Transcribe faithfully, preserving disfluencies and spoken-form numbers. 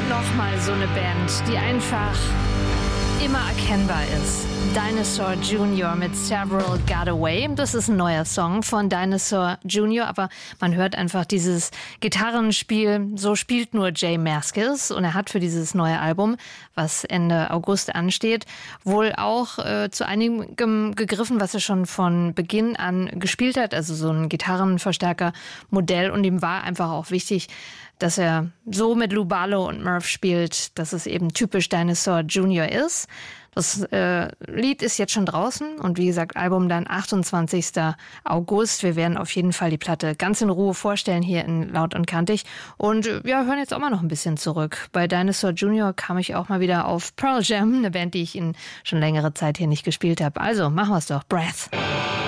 Nochmal so eine Band, die einfach immer erkennbar ist. Dinosaur Junior mit Several Got Away. Das ist ein neuer Song von Dinosaur Junior, aber man hört einfach dieses Gitarrenspiel. So spielt nur J Mascis und er hat für dieses neue Album, was Ende August ansteht, wohl auch äh, zu einigem gegriffen, was er schon von Beginn an gespielt hat. Also so ein Gitarrenverstärker-Modell und ihm war einfach auch wichtig, dass er so mit Lou Barlow und Murph spielt, dass es eben typisch Dinosaur Junior ist. Das äh, Lied ist jetzt schon draußen und wie gesagt, Album dann achtundzwanzigsten August. Wir werden auf jeden Fall die Platte ganz in Ruhe vorstellen hier in Laut und Kantig. Und äh, ja, hören jetzt auch mal noch ein bisschen zurück. Bei Dinosaur Junior kam ich auch mal wieder auf Pearl Jam, eine Band, die ich in schon längere Zeit hier nicht gespielt habe. Also, machen wir es doch. Breath.